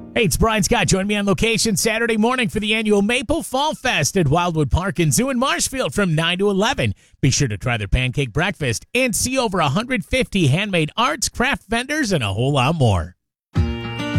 Hey, it's Brian Scott. Join me on location Saturday morning for the annual Maple Fall Fest at Wildwood Park and Zoo in Marshfield from 9 to 11. Be sure to try their pancake breakfast and see over 150 handmade arts, craft vendors, and a whole lot more.